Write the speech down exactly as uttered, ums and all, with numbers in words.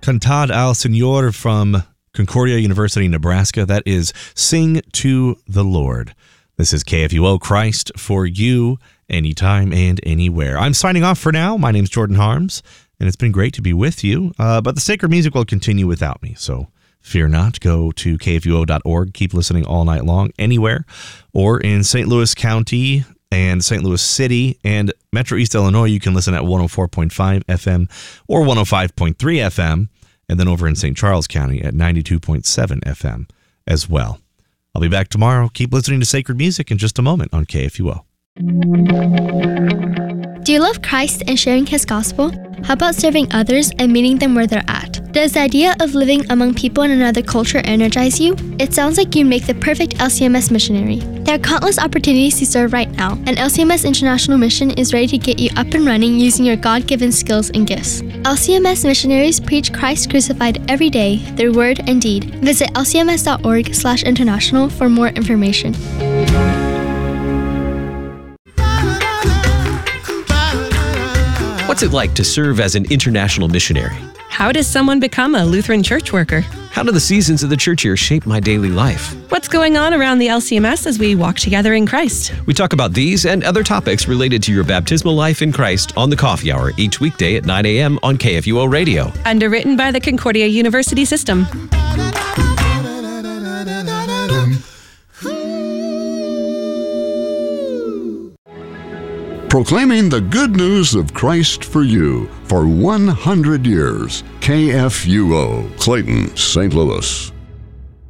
Cantad al Señor from Concordia University, Nebraska. That is Sing to the Lord. This is K F U O, Christ for you, anytime and anywhere. I'm signing off for now. My name's Jordan Harms, and it's been great to be with you. Uh, but the sacred music will continue without me, so fear not. Go to K F U O dot org. Keep listening all night long, anywhere, or in Saint Louis County and Saint Louis City and Metro East Illinois. You can listen at one oh four point five F M or one oh five point three F M, and then over in Saint Charles County at ninety-two point seven F M as well. I'll be back tomorrow. Keep listening to sacred music in just a moment on K F U O. Do you love Christ and sharing His gospel? How about serving others and meeting them where they're at? Does the idea of living among people in another culture energize you? It sounds like you'd make the perfect L C M S missionary. There are countless opportunities to serve right now, and L C M S International Mission is ready to get you up and running using your God-given skills and gifts. L C M S missionaries preach Christ crucified every day through word and deed. Visit L C M S dot org slash international for more information. What's it like to serve as an international missionary? How does someone become a Lutheran church worker? How do the seasons of the church year shape my daily life? What's going on around the L C M S as we walk together in Christ? We talk about these and other topics related to your baptismal life in Christ on the Coffee Hour each weekday at nine a.m. on K F U O Radio. Underwritten by the Concordia University System. Proclaiming the good news of Christ for you for one hundred years. K F U O, Clayton, Saint Louis.